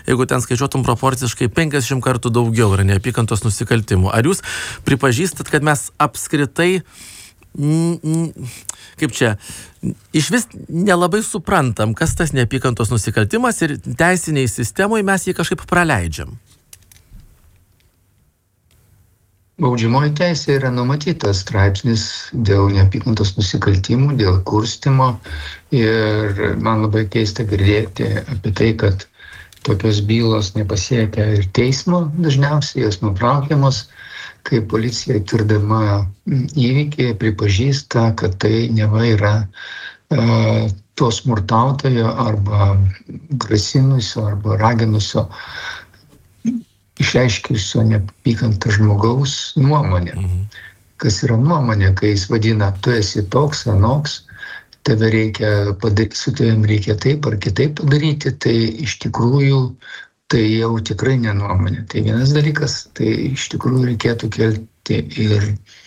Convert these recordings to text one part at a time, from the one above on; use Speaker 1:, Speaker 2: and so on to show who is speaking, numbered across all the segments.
Speaker 1: jeigu ten skaičiuotum proporciškai 50 kartų daugiau yra neapykantos nusikaltimų. Ar jūs pripažįstat, kad mes apskritai kaip čia, iš vis nelabai suprantam, kas tas neapykantos nusikaltimas ir teisiniai sistemoje mes jį kažkaip praleidžiam?
Speaker 2: Baudžiamoji teisė yra numatytas straipsnis dėl neapykantos nusikaltimų, dėl kurstymo ir man labai keista girdėti apie tai, kad tokios bylos nepasiekia ir teismo, dažniausiai jos nutraukiamos, kai policija tirdama įvykį pripažįsta, kad tai neva yra to smurtautojo arba grasinusio arba raginusio išreiškusio neapykantą žmogaus nuomonė. Kas yra nuomonė, kai jis vadina, tu esi toks, anoks, tave reikia padaryti, su tavim reikia taip ar kitaip padaryti, tai iš tikrųjų tai jau tikrai nenuomonė. Tai vienas dalykas, tai iš tikrųjų reikėtų kelti ir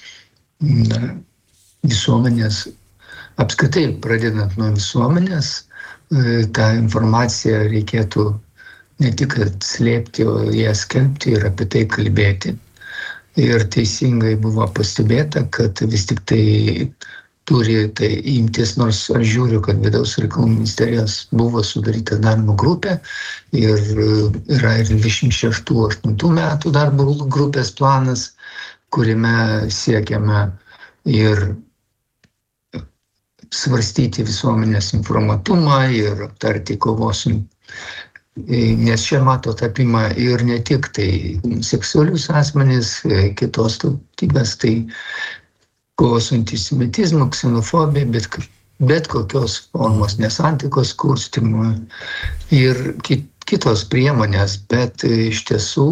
Speaker 2: visuomenės, apskritai pradedant nuo visuomenės, tą informaciją reikėtų ne tik slėpti, o ją skelbti ir apie tai kalbėti. Ir teisingai buvo pastebėta, kad vis tik tai turi tai imtis, nors aš žiūriu, kad Vidaus reikalų ministerijos buvo sudaryta darbo grupė ir yra ir 26-8 metų darbo grupės planas, kuriame siekiame ir svarstyti visuomenės informatumą ir aptarti kovos, nes čia matot apima ir ne tik tai seksualius asmenis, kitos tautybės, tai kovos su antisemitizmu, ksenofobija, bet kokios formos nesantaikos kurstymo ir kitos priemonės, bet iš tiesų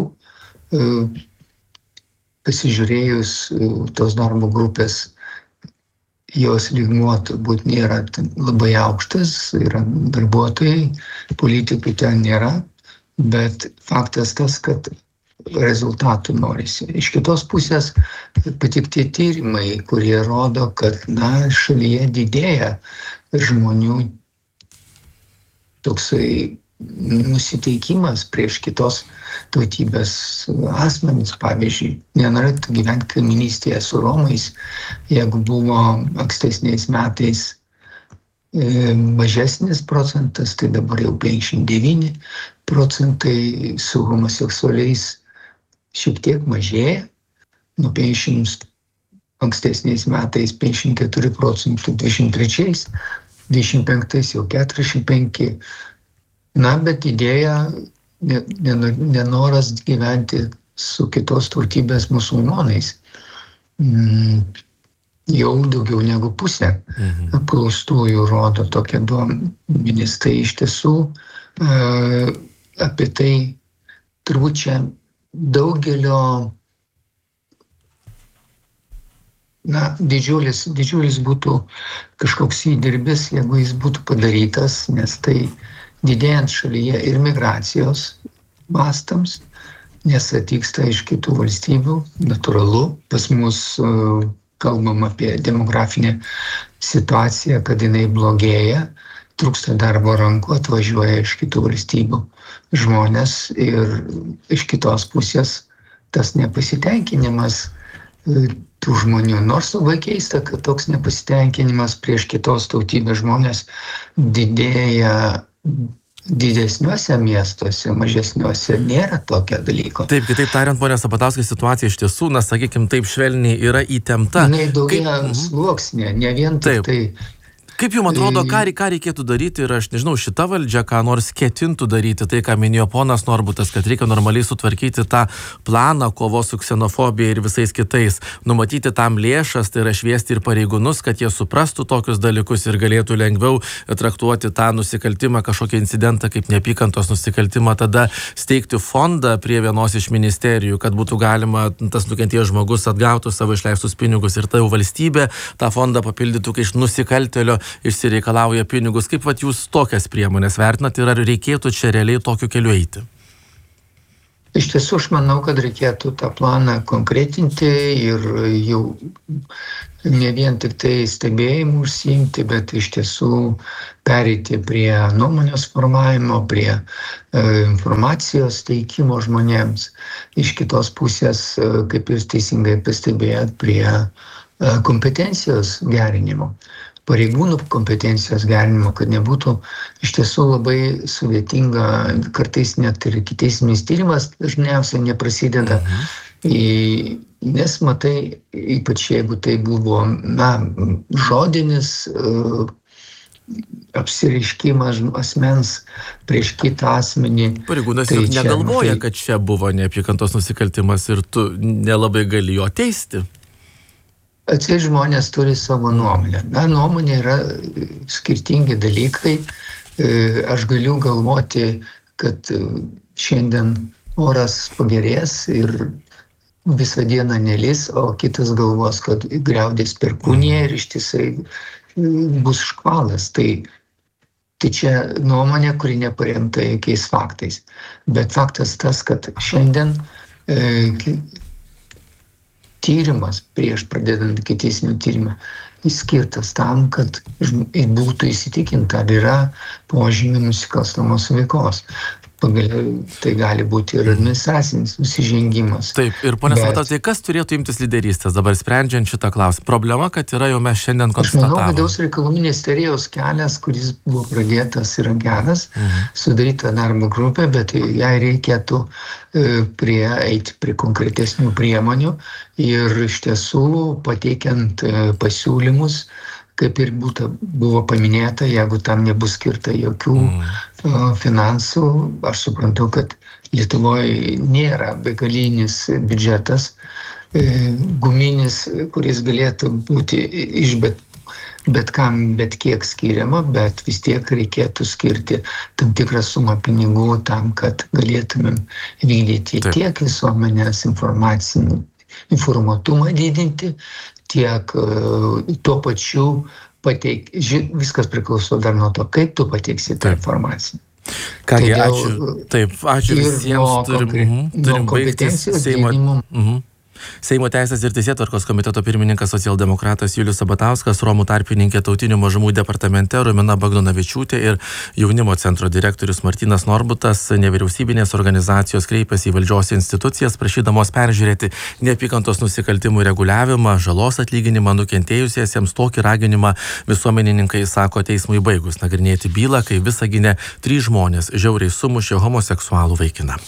Speaker 2: pasižiūrėjus tos darbo grupės, jos lygmuo turbūt nėra labai aukštas, yra darbuotojai, politikų ten nėra, bet faktas tas, kad rezultatų norisi. Iš kitos pusės patikti tyrimai, kurie rodo, kad šalyje didėja žmonių toksai nusiteikimas prieš kitos tautybės asmenys. Pavyzdžiui, nenorėtų gyventi kaiminystėje su Romais, jeigu buvo ankstesniais metais mažesnis procentas, tai dabar jau 59 procentai su homoseksualiais šiek tiek mažėja, nuo 50 ankstesniais metais 54 procentų, 23, 25 jau 45. Bet idėja nenoras gyventi su kitos tautybės musulmonais. Jau daugiau negu pusė apklaustųjų rodo tokią duomenys. Tai iš tiesų apie tai turbūt čia daugelio didžiulis būtų kažkoks įdirbis, jeigu jis būtų padarytas, nes tai didėjant šalyje ir migracijos mastams, nes atvyksta iš kitų valstybių, natūralu. Pas mus kalbam apie demografinę situaciją, kad jinai blogėja, trūksta darbo rankų, atvažiuoja iš kitų valstybių žmonės ir iš kitos pusės tas nepasitenkinimas tų žmonių. Nors labai keista, kad toks nepasitenkinimas prieš kitos tautybės žmonės didėja didesniuose miestuose, mažesniuose nėra tokio dalyko.
Speaker 1: Taip, kitaip tariant, pone Sabatauskai, situacija iš tiesų, sakykim, taip švelniai yra įtempta.
Speaker 2: Daugia sluoksnė, ne vien tai.
Speaker 1: Kaip jums atrodo, ką reikėtų daryti ir aš nežinau, šita valdžia ką nors ketintų daryti, tai ką minėjo ponas Norbutas, kad reikia normaliai sutvarkyti tą planą kovos su ksenofobija ir visais kitais, numatyti tam lėšas, tai yra šviesti ir pareigūnus, kad jie suprastų tokius dalykus ir galėtų lengviau traktuoti tą nusikaltimą, kažkokį incidentą kaip neapykantos nusikaltimą, tada steigti fondą prie vienos iš ministerijų, kad būtų galima tas nukentėjęs žmogus atgautų savo išleistus pinigus ir tai jau valstybė tą fondą papildytų, kai iš nusikaltėlio išsireikalauja pinigus. Kaip jūs tokias priemonės vertinat ir ar reikėtų čia realiai tokiu keliu eiti?
Speaker 2: Iš tiesų, aš manau, kad reikėtų tą planą konkretinti ir jau ne vien tik tai stebėjimu užsiimti, bet iš tiesų pereiti prie nuomonės formavimo, prie informacijos teikimo žmonėms. Iš kitos pusės, kaip jūs teisingai pastebėjot, prie kompetencijos gerinimo, pareigūnų kompetencijos gerinimo, kad nebūtų iš tiesų labai sudėtinga, kartais net ir ikiteisminis tyrimas dažniausiai neprasideda. Nes matai, ypač jeigu tai buvo žodinis apsireiškimas asmens prieš kitą asmenį.
Speaker 1: Pareigūnas juk negalvoja, kad čia buvo neapykantos nusikaltimas ir tu nelabai gali jo teisti.
Speaker 2: Atseit žmonės turi savo nuomonę. Nuomonė yra skirtingi dalykai. Aš galiu galvoti, kad šiandien oras pagerės ir visą dieną nelis, o kitas galvos, kad griaudės perkūnija ir ištisai bus škvalas. Tai čia nuomonė, kuri neparemta jokiais faktais. Bet faktas tas, kad šiandien tyrimas prieš pradedant ikiteisminį tyrimą skirtas tam, kad būtų įsitikinta, ar yra požymių nusikalstamos veikos. Pagaliau tai gali būti ir administracinis nusižengimas.
Speaker 1: Taip, ir ponia Sabata, tai kas turėtų imtis lyderystės dabar sprendžiant šitą klausimą? Problema, kad yra jau mes šiandien konstatavome.
Speaker 2: Aš manau, vidaus reikalų ministerijos kelias, kuris buvo pradėtas, yra geras, sudaryta darbo grupė, bet jai reikėtų eiti prie konkretesnių priemonių ir iš tiesų pateikiant pasiūlymus, kaip ir buvo paminėta, jeigu tam nebus skirta jokių finansų, aš suprantu, kad Lietuvoje nėra begalinis biudžetas, guminis, kuris galėtų būti iš bet kam, bet kiek skiriama, bet vis tiek reikėtų skirti tam tikrą sumą pinigų tam, kad galėtumėm vykdyti tiek visuomenės informatumą didinti, tiek tuo pačiu viskas priklauso dar nuo to, kaip tu pateiksi tą informaciją.
Speaker 1: Kągi, ačiū. Taip, ačiū visiems. Turim baigti Seimo Teisės ir Teisėtvarkos komiteto pirmininkas socialdemokratas Julius Sabatauskas, Romų tarpininkė Tautinių mažumų departamente Romina Bagdonavičiūtė ir Jaunimo centro direktorius Martynas Norbutas. Nevyriausybinės organizacijos kreipėsi į valdžios institucijas, prašydamos peržiūrėti neapykantos nusikaltimų reguliavimą, žalos atlyginimą nukentėjusiesiems. Tokį raginimą visuomenininkai sako teismui baigus nagrinėti bylą, kai Visagine 3 žmonės žiauriai sumušė homoseksualų vaikiną.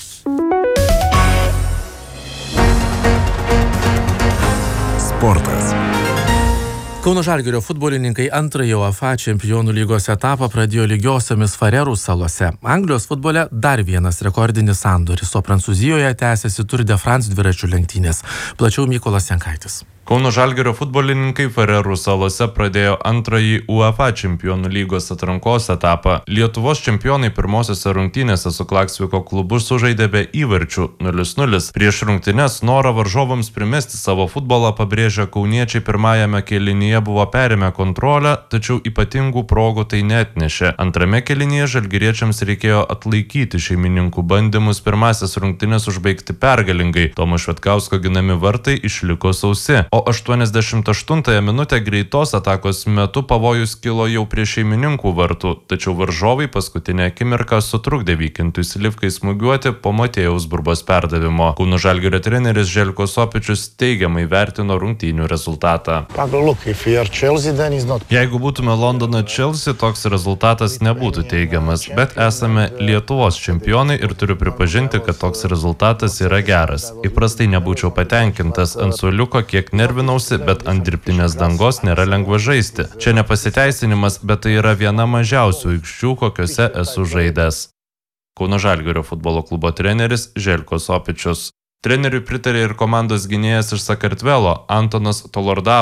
Speaker 1: Sportas. Kauno Žalgirio futbolininkai antrąjį UEFA čempionų lygos etapą pradėjo lygiosiomis Farerų salose. Anglijos futbole dar vienas rekordinis sandoris, o Prancūzijoje tęsiasi Tour de France dviračių lenktynės. Plačiau Mykolas Jankaitis.
Speaker 3: Kauno Žalgirio futbolininkai Farerų salose pradėjo antrąjį UEFA čempionų lygos atrankos etapą. Lietuvos čempionai pirmosiose rungtynėse su Klaksviko klubu sužaidė be įvarčių 0-0. Prieš rungtynes norą varžovams primesti savo futbolą pabrėžę kauniečiai pirmajame kėlinyje buvo perėmę kontrolę, tačiau ypatingų progų tai neatnešė. Antrame kėlinyje žalgiriečiams reikėjo atlaikyti šeimininkų bandymus pirmasis rungtynes užbaigti pergalingai. Tomo Švetkausko ginami vartai išliko sausi. O 88 minutę greitos atakos metu pavojus kilo jau prie šeimininkų vartų, tačiau varžovai paskutinę akimirką sutrukdė vykintui Slivkai smūgiuoti po Matėjaus Burbos perdavimo. Kauno Žalgirio treneris Željko Sopičius teigiamai vertino rungtynių rezultatą. Jeigu būtume Londono Chelsea, toks rezultatas nebūtų teigiamas, bet esame Lietuvos čempionai ir turiu pripažinti, kad toks rezultatas yra geras. Įprastai nebūčiau patenkintas ant suoliuko, kiek nervinausi, bet ant dirbtinės dangos nėra lengva žaisti. Čia nepasiteisinimas, bet tai yra viena mažiausių aikščių, kokiose esu žaidęs. Kauno Žalgirio futbolo klubo treneris Željko Sopičius. Treneriui pritarė ir komandos gynėjas iš Sakartvelo Antonas Tolordava.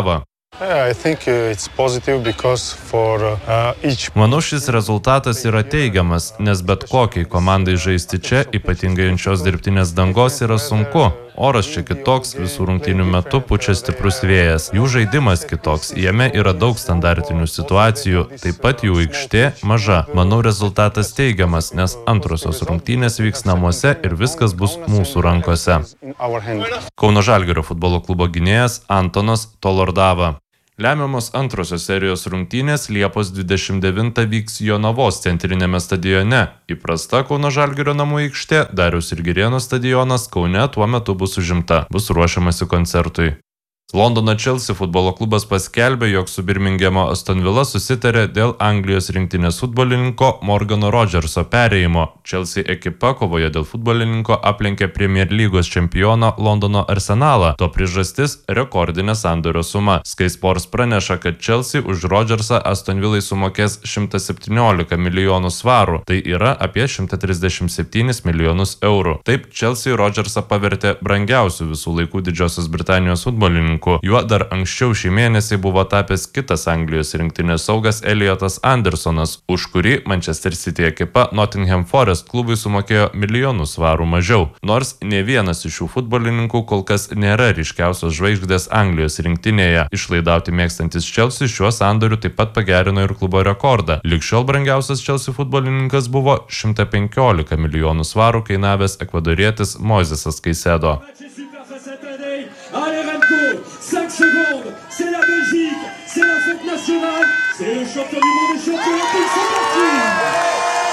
Speaker 3: Manau, šis rezultatas yra teigiamas, nes bet kokiai komandai žaisti čia, ypatingai ant šios dirbtinės dangos, yra sunku. Oras čia kitoks, visų rungtynių metu pučia stiprus vėjas. Jų žaidimas kitoks, jame yra daug standartinių situacijų, taip pat jų aikštė maža. Manau, rezultatas teigiamas, nes antrosios rungtynės vyks namuose ir viskas bus mūsų rankose. Kauno Žalgirio futbolo klubo gynėjas Antonas Tolordava. Lemiamos antrosios serijos rungtynės Liepos 29 vyks Jonavos centrinėme stadione. Įprasta Kauno Žalgirio namų aikštė, Dariaus ir Girėno stadionas Kaune tuo metu bus užimta. Bus ruošiamasi koncertui. Londono Chelsea futbolo klubas paskelbė, jog su Birmingemo Aston Villa susitarė dėl Anglijos rinktinės futbolininko Morgano Rodgerso perėjimo. Chelsea ekipa kovoje dėl futbolininko aplenkė Premier lygos čempioną Londono Arsenalą. To priežastis – rekordinė sandorio suma. Sky Sports praneša, kad Chelsea už Rodgersą Aston Villai sumokės 117 milijonų svarų. Tai yra apie 137 milijonus eurų. Taip, Chelsea Rodgersą pavertė brangiausių visų laikų Didžiosios Britanijos futbolininkų. Juo dar anksčiau šį mėnesį buvo tapęs kitas Anglijos rinktinės saugas Eliotas Andersonas, už kurį Manchester City ekipa Nottingham Forest klubui sumokėjo milijonų svarų mažiau. Nors ne vienas iš šių futbolininkų kol kas nėra ryškiausios žvaigždės Anglijos rinktinėje. Išlaidauti mėgstantis Chelsea šiuo sandoriu taip pat pagerino ir klubo rekordą. Lig šiol brangiausias Chelsea futbolininkas buvo 115 milijonų svarų kainavęs ekvadorietis Moisesas Caicedo.
Speaker 4: Allez Remco, 5 secondes, c'est la Belgique, c'est la fête nationale, c'est le champion du monde et champion olympique, c'est parti!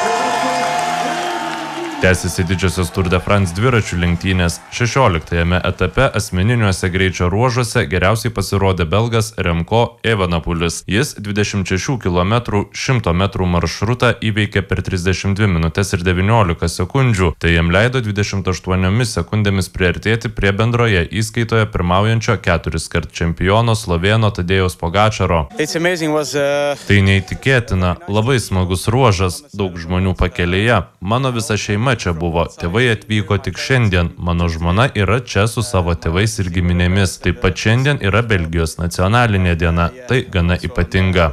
Speaker 3: Tęsiasi Didžiosios Tour de France dviračių lenktynės. 16-ame etape asmeniniuose greičio ruožuose geriausiai pasirodė belgas Remco Evenepoelis. Jis 26 km 100 metrų maršrutą įveikė per 32 minutės ir 19 sekundžių. Tai jam leido 28 sekundėmis priartėti prie bendroje įskaitoje pirmaujančio 4-kart čempiono Slovėno Tadėjaus Pogačaro. Tai neįtikėtina, labai smagus ruožas, daug žmonių pakelėje. Mano visa šeima čia buvo, tėvai atvyko tik šiandien, mano žmona yra čia su savo tėvais ir giminėmis. Taip pat šiandien yra Belgijos nacionalinė diena, tai gana ypatinga.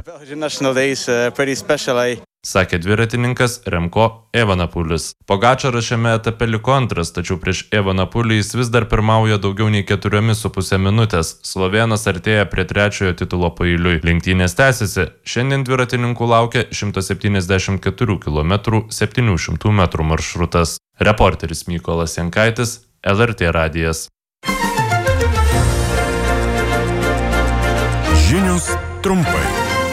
Speaker 3: Sakė dviratininkas Remco Evenepoelis. Pogačaras šiame etape liko antras, tačiau prieš Evenepoelį jis vis dar pirmauja daugiau nei 4,5 minutės. Slovėnas artėja prie trečiojo titulo paeiliui. Lenktynės tęsiasi. Šiandien dviratininkų laukia 174 km 700 metrų maršrutas. Reporteris Mykolas Jankaitis, LRT radijas.
Speaker 5: Žinios trumpai.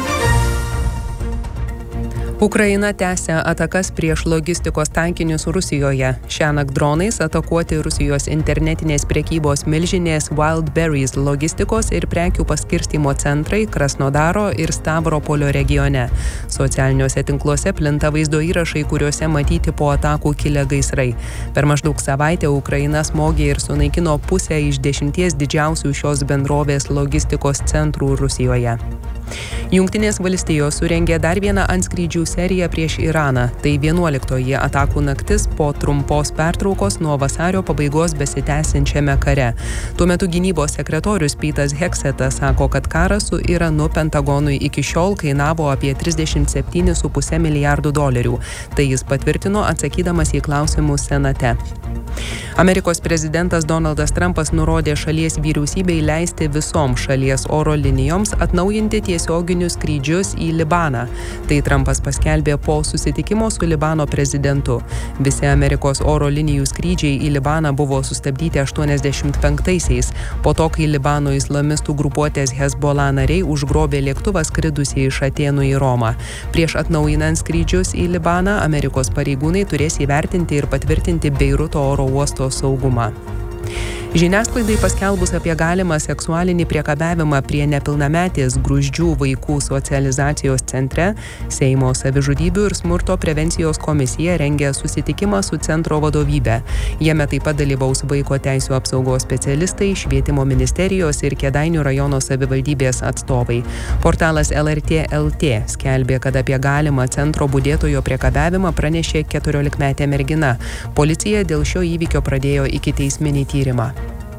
Speaker 6: Ukraina tęsia atakas prieš logistikos tankinius Rusijoje. Šiąnakt dronais atakuoti Rusijos internetinės prekybos milžinės Wildberries logistikos ir prekių paskirstymo centrai Krasnodaro ir Stavropolio regione. Socialiniuose tinkluose plinta vaizdo įrašai, kuriuose matyti po atakų kilę gaisrai. Per maždaug savaitę Ukraina smogė ir sunaikino pusę iš 10 didžiausių šios bendrovės logistikos centrų Rusijoje. Jungtinės valstijos surengė dar vieną antskrydžių seriją prieš Iraną. Tai 11-oji atakų naktis po trumpos pertraukos nuo vasario pabaigos besitęsiančiame kare. Tuo metu gynybos sekretorius Petas Heksetas sako, kad karas su Iranu Pentagonui iki šiol kainavo apie $37,5 milijardų. Tai jis patvirtino atsakydamas į klausimus Senate. Amerikos prezidentas Donaldas Trumpas nurodė šalies vyriausybei leisti visoms šalies oro linijoms atnaujinti tiesioginius skrydžius į Libaną. Tai Trumpas paskelbė po susitikimo su Libano prezidentu. Visi Amerikos oro linijų skrydžiai į Libaną buvo sustabdyti 85-aisiais, po to, kai Libano islamistų grupuotės Hezbollah nariai užgrobė lėktuvą skridusį iš Atėnų į Romą. Prieš atnaujinant skrydžius į Libaną, Amerikos pareigūnai turės įvertinti ir patvirtinti Beiruto oro uosto saugumą. Žiniasklaidai paskelbus apie galimą seksualinį priekabiavimą prie nepilnametės Gruzdžių vaikų socializacijos centre, Seimo savižudybių ir smurto prevencijos komisija rengia susitikimą su centro vadovybe. Jame taip pat dalyvaus vaiko teisių apsaugos specialistai, švietimo ministerijos ir Kėdainių rajono savivaldybės atstovai. Portalas LRT LT skelbė, kad apie galimą centro budėtojo priekabiavimą pranešė 14-metė mergina. Policija dėl šio įvykio pradėjo ikiteisminį tyrimą.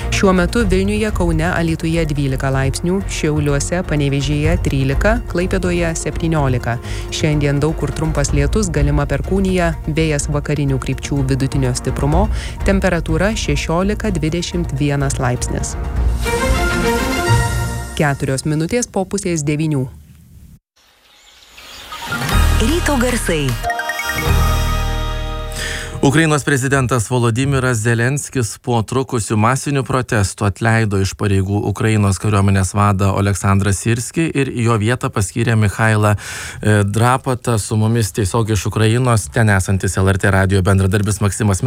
Speaker 6: Šiuo metu Vilniuje, Kaune, Alytuje 12 laipsnių, Šiauliuose, Panevėžyje 13, Klaipėdoje 17. Šiandien daug kur trumpas lietus, galima perkūnija, vėjas vakarinių krypčių vidutinio stiprumo, temperatūra 16-21 laipsnis. 4 minutės po 8:30.
Speaker 5: Ryto garsai.
Speaker 1: Ukrainos prezidentas Volodymyras Zelenskis po trukusių masinių protestų atleido iš pareigų Ukrainos kariuomenės vadą Oleksandrą Sirskį ir į jo vietą paskyrė Michailą Drapatą. Su mumis tiesiog iš Ukrainos ten esantis LRT radijo bendradarbis Maksimas